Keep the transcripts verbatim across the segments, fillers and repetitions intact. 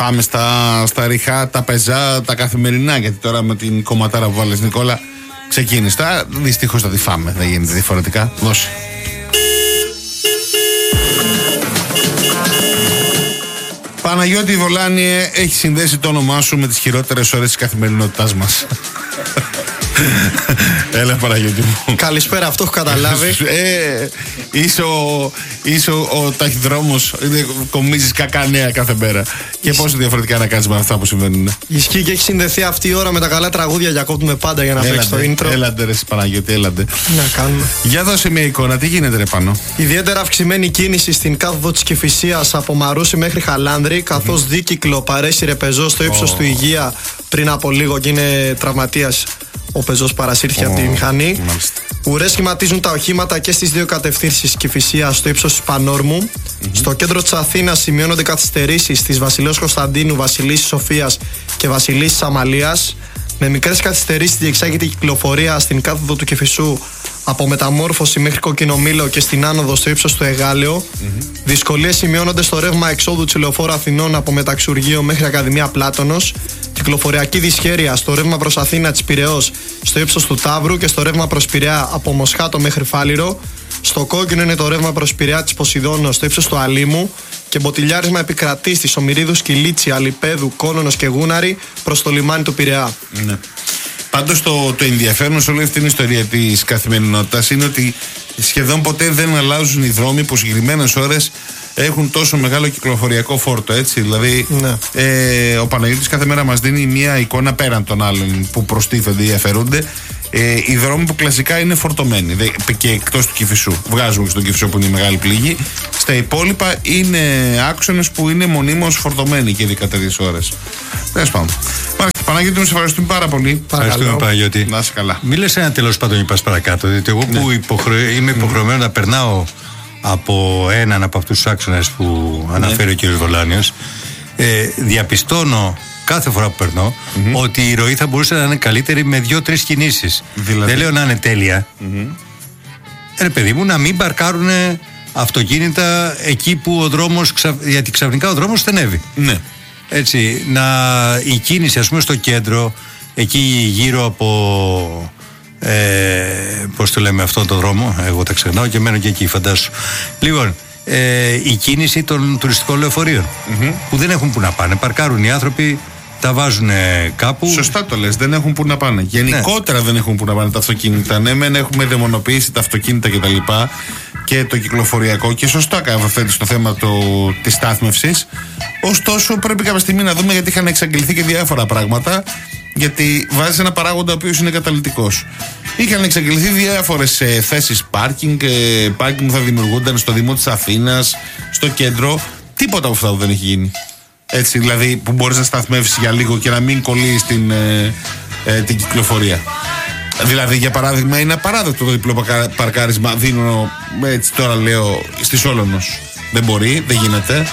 πάμε στα, στα ριχά, τα πεζά, τα καθημερινά. Γιατί τώρα με την κομματάρα που βάλες, Νικόλα, ξεκίνησε. Δυστυχώς θα τη φάμε. Δεν γίνεται διαφορετικά. Δώσε. Παναγιώτη Βολάνιε, έχει συνδέσει το όνομά σου με τις χειρότερες ώρες της καθημερινότητάς μας. Έλα Παναγιώτη μου. Καλησπέρα, αυτό έχω καταλάβει. ε, Είσαι ο, είσαι ο, ο ταχυδρόμος. Κομίζεις κακά νέα κάθε μέρα. Και πόσο διαφορετικά να κάνεις με αυτά που συμβαίνουν. Ισχύει και έχει συνδεθεί αυτή η ώρα με τα καλά τραγούδια. Διακόπτουμε πάντα για να παίξει το intro. Έλαντε ρε Παναγιώτη, έλαντε. Να κάνουμε. Για δώσε μια εικόνα, τι γίνεται ρε Πάνο. Ιδιαίτερα αυξημένη κίνηση στην κάθοδο της Κηφισίας από Μαρούσι μέχρι Χαλάνδρη. Καθώς mm-hmm. δίκυκλο παρέσυρε πεζό στο ύψος oh. του Υγεία πριν από λίγο και είναι τραυματίας. Ο πεζός παρασύρθηκε oh, από τη μηχανή. Ουρές σχηματίζουν τα οχήματα και στις δύο κατευθύνσεις Κηφισίας στο ύψος της Πανόρμου. Mm-hmm. Στο κέντρο της Αθήνας σημειώνονται καθυστερήσεις στις Βασιλέως Κωνσταντίνου, Βασιλίσσης Σοφίας και Βασιλίσσης Αμαλίας. Με μικρές καθυστερήσεις διεξάγεται η κυκλοφορία στην κάθοδο του Κηφισού από Μεταμόρφωση μέχρι Κοκκινομήλο και στην άνοδο στο ύψος του Εγάλεο. Mm-hmm. Δυσκολίες σημειώνονται στο ρεύμα εξόδου της Λεωφόρου Αθηνών από Μεταξουργείο μέχρι Ακαδημία Πλάτωνος. Κυκλοφοριακή δυσχέρεια στο ρεύμα προς Αθήνα της Πειραιώς στο ύψος του Ταύρου και στο ρεύμα προς Πειραιά από Μοσχάτο μέχρι Φάληρο. Στο κόκκινο είναι το ρεύμα προς Πειραιά της Ποσειδώνος στο ύψος του Αλήμου. Και μποτιλιάρισμα επικρατεί στις Ομηρίδους, Κιλίτσι, Αλιπέδου, Κόνονος και Γούναρη προς το λιμάνι του Πειραιά. Ναι. Πάντως το, το ενδιαφέρον σε όλη αυτή την ιστορία της καθημερινότητας είναι ότι σχεδόν ποτέ δεν αλλάζουν οι δρόμοι που συγκεκριμένες ώρες έχουν τόσο μεγάλο κυκλοφοριακό φόρτο, έτσι. Δηλαδή, ναι. ε, ο Παναγιώτης κάθε μέρα μας δίνει μια εικόνα πέραν των άλλων που προστίθενται ή αφαιρούνται. Ε, οι δρόμοι που κλασικά είναι φορτωμένοι και εκτός του Κηφισού. Βγάζουμε και στον Κηφισό που είναι η μεγάλη πληγή. Στα υπόλοιπα είναι άξονες που είναι μονίμως φορτωμένοι και ειδικά τέτοιες ώρες. Τέλος πάντων. Μάλιστα, Παναγιώτη, μου σε ευχαριστούμε πάρα πολύ. Ευχαριστούμε, Παναγιώτη. Να είσαι καλά. Μίλησε ένα τέλος πάντων ή πας παρακάτω. Διότι εγώ ναι. που υποχρεω... είμαι υποχρεωμένο mm. να περνάω από έναν από αυτούς τους άξονες που αναφέρει ναι. ο κ. Βολάνιος, ε, διαπιστώνω κάθε φορά που περνώ mm-hmm. ότι η ροή θα μπορούσε να είναι καλύτερη με δύο-τρεις κινήσεις. Δηλαδή. Δεν λέω να είναι τέλεια. Mm-hmm. Ρε παιδί μου, να μην παρκάρουν αυτοκίνητα εκεί που ο δρόμος, ξα... γιατί ξαφνικά ο δρόμος στενεύει. Ναι. Έτσι, να η κίνηση ας πούμε στο κέντρο, εκεί γύρω από ε, πώς το λέμε αυτό το δρόμο, εγώ τα ξεχνάω και μένω και εκεί, φαντάσου. Λοιπόν, ε, η κίνηση των τουριστικών λεωφορείων mm-hmm. που δεν έχουν που να πάνε, παρκάρουν οι άνθρωποι, τα βάζουν κάπου. Σωστά το λες, δεν έχουν που να πάνε. Γενικότερα ναι. δεν έχουν που να πάνε τα αυτοκίνητα. Ναι, μεν έχουμε δαιμονοποιήσει τα αυτοκίνητα κτλ. Και, και το κυκλοφοριακό και σωστά καταφέρει στο θέμα της στάθμευσης. Ωστόσο, πρέπει κάποια στιγμή να δούμε γιατί είχαν εξαγγελθεί και διάφορα πράγματα. Γιατί βάζει ένα παράγοντα ο οποίος είναι καταλυτικός. Είχαν εξαγγελθεί διάφορες ε, θέσεις πάρκινγκ, ε, πάρκινγκ που θα δημιουργούνταν στο Δήμο της Αθήνας, στο κέντρο. Τίποτα από αυτά που δεν έχει γίνει. Έτσι, δηλαδή που μπορείς να σταθμεύσεις για λίγο και να μην κολλείς την, ε, ε, την κυκλοφορία. Δηλαδή, για παράδειγμα, είναι απαράδεκτο το διπλό παρκάρισμα. Δίνω, έτσι τώρα λέω, στη Σόλωνος. Δεν μπορεί, δεν γίνεται.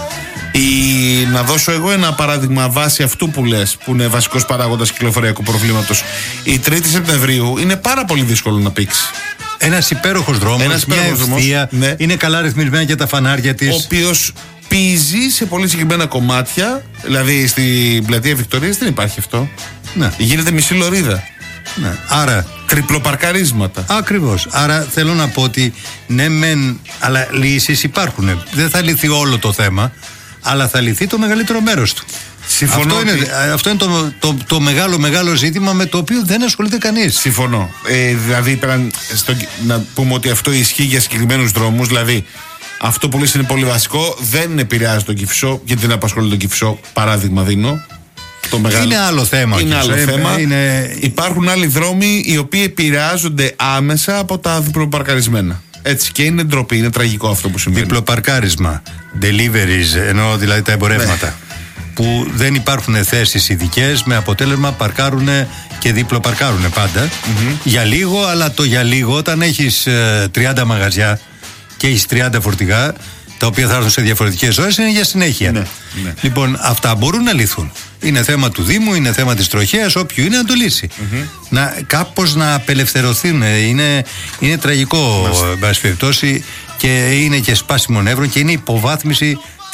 Ή να δώσω εγώ ένα παράδειγμα βάσει αυτού που λες, που είναι βασικός παράγοντας κυκλοφοριακού προβλήματος. Η τρίτη Σεπτεμβρίου είναι πάρα πολύ δύσκολο να πήξει. Ένας υπέροχος δρόμος, Ένας μια ευθεία, ναι. είναι καλά ρυθμισμένα και τα φανάρια της. Ο οποίος πίζει σε πολύ συγκεκριμένα κομμάτια, δηλαδή στην πλατεία Βικτωρίας δεν υπάρχει αυτό. Ναι. Γίνεται μισή λωρίδα. Ναι. Άρα. Τριπλοπαρκαρίσματα. Ακριβώς. Άρα θέλω να πω ότι ναι, μεν, αλλά λύσεις υπάρχουν. Δεν θα λυθεί όλο το θέμα, αλλά θα λυθεί το μεγαλύτερο μέρος του. Συμφωνώ. Αυτό είναι, ότι... αυτό είναι το, το, το μεγάλο μεγάλο ζήτημα με το οποίο δεν ασχολείται κανείς. Συμφωνώ. Ε, δηλαδή πέραν, στο, να πούμε ότι αυτό ισχύει για συγκεκριμένους δρόμους. Δηλαδή αυτό που λες είναι πολύ βασικό. Δεν επηρεάζει τον Κηφισό γιατί δεν απασχολεί τον Κηφισό. Παράδειγμα δίνω. Το μεγάλο. Είναι άλλο θέμα. Είναι άλλο ε, θέμα. Είναι... Υπάρχουν άλλοι δρόμοι οι οποίοι επηρεάζονται άμεσα από τα διπλοπαρκαρισμένα. Έτσι, και είναι ντροπή, είναι τραγικό αυτό που συμβαίνει. Διπλοπαρκάρισμα, deliveries, εννοώ δηλαδή τα εμπορεύματα. Ναι. Που δεν υπάρχουν θέσεις ειδικές, με αποτέλεσμα παρκάρουν και διπλοπαρκάρουν πάντα. Mm-hmm. Για λίγο, αλλά το για λίγο, όταν έχεις ε, τριάντα μαγαζιά και έχεις τριάντα φορτηγά, τα οποία θα έρθουν σε διαφορετικές ώρες, είναι για συνέχεια. Ναι, ναι. Λοιπόν, αυτά μπορούν να λυθούν. Είναι θέμα του Δήμου, είναι θέμα της τροχέας, όποιου είναι να το λύσει. Mm-hmm. Να, κάπως να απελευθερωθούν. Είναι, είναι τραγικό, εν πάση περιπτώσει, και είναι και σπάσιμο νεύρων και είναι υποβάθμιση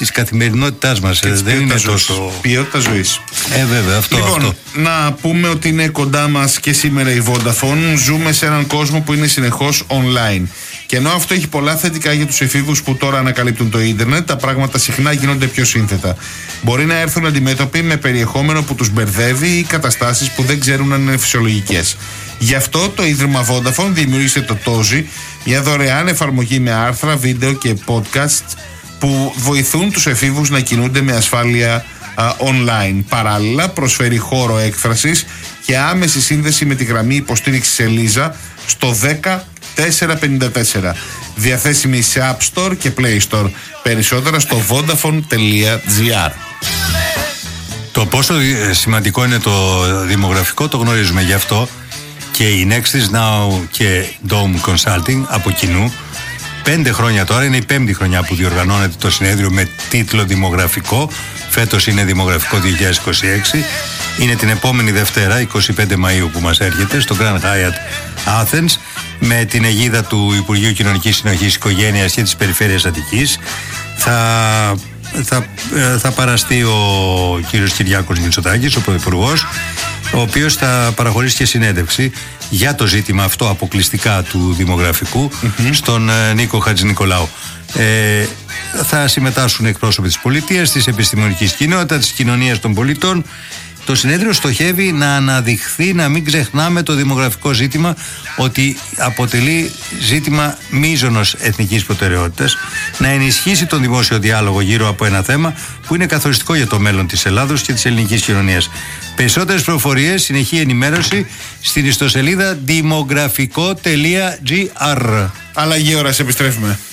της καθημερινότητάς μας. Δεν είναι τόσο. Ποιότητα ζωής. Ε, βέβαια, αυτό. Λοιπόν, αυτό. να πούμε ότι είναι κοντά μας και σήμερα η Vodafone. Ζούμε σε έναν κόσμο που είναι συνεχώς online. Και ενώ αυτό έχει πολλά θετικά για τους εφήβους που τώρα ανακαλύπτουν το ίντερνετ, τα πράγματα συχνά γίνονται πιο σύνθετα. Μπορεί να έρθουν αντιμέτωποι με περιεχόμενο που τους μπερδεύει ή καταστάσεις που δεν ξέρουν αν είναι φυσιολογικές. Γι' αυτό το Ίδρυμα Vodafone δημιούργησε το Tozi, μια δωρεάν εφαρμογή με άρθρα, βίντεο και podcast που βοηθούν τους εφήβους να κινούνται με ασφάλεια α, online. Παράλληλα προσφέρει χώρο έκφρασης και άμεση σύνδεση με τη γραμμή υποστήριξης Ελίζα στο δέκα τετρακόσια πενήντα τέσσερα. Διαθέσιμη σε App Store και Play Store. Περισσότερα στο vodafone τελεία gr. Το πόσο σημαντικό είναι το δημογραφικό το γνωρίζουμε, γι' αυτό και η Nextis Now και Dome Consulting από κοινού πέντε χρόνια τώρα, είναι η πέμπτη χρονιά που διοργανώνεται το συνέδριο με τίτλο Δημογραφικό. Φέτος είναι Δημογραφικό δύο χιλιάδες είκοσι έξι. Είναι την επόμενη Δευτέρα, εικοστή πέμπτη Μαΐου, που μας έρχεται στο Grand Hyatt Athens, με την αιγίδα του Υπουργείου Κοινωνικής Συνοχής, Οικογένειας και της Περιφέρειας Αττικής. Θα, θα, θα παραστεί ο κύριος Κυριάκος Μητσοτάκης, ο Πρωθυπουργός, ο οποίος θα παραχωρήσει και συνέντευξη για το ζήτημα αυτό αποκλειστικά του δημογραφικού mm-hmm. στον ε, Νίκο Χατζηνικολάου. Ε, θα συμμετάσχουν εκπρόσωποι της πολιτείας, της επιστημονικής κοινότητας, της κοινωνίας των πολιτών. Το συνέδριο στοχεύει να αναδειχθεί, να μην ξεχνάμε το δημογραφικό ζήτημα, ότι αποτελεί ζήτημα μείζωνος εθνικής προτεραιότητας, να ενισχύσει τον δημόσιο διάλογο γύρω από ένα θέμα που είναι καθοριστικό για το μέλλον της Ελλάδος και της ελληνικής κοινωνίας. Περισσότερες πληροφορίες, συνεχή ενημέρωση στην ιστοσελίδα δημογραφικό τελεία gr. Αλλαγή ώρας, επιστρέφουμε.